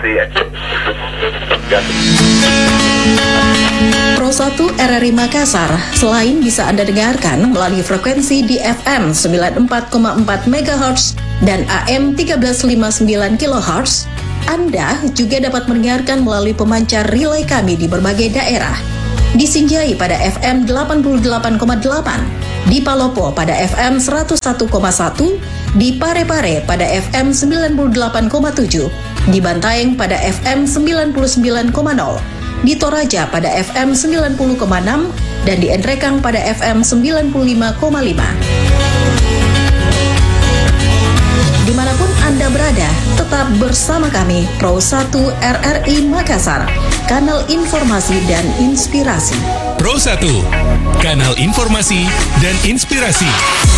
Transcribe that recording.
Pro 1 RRI Makassar selain bisa Anda dengarkan melalui frekuensi di FM 94,4 MHz dan AM 1359 kHz, Anda juga dapat mendengarkan melalui pemancar relay kami di berbagai daerah. Di Sinjai pada FM 88,8, di Palopo pada FM 101,1, di Parepare pada FM 98,7, di Bantaeng pada FM 99,0, di Toraja pada FM 90,6, dan di Endrekang pada FM 95,5. Dimanapun Anda berada, tetap bersama kami, Pro 1 RRI Makassar, kanal informasi dan inspirasi. Pro 1, kanal informasi dan inspirasi.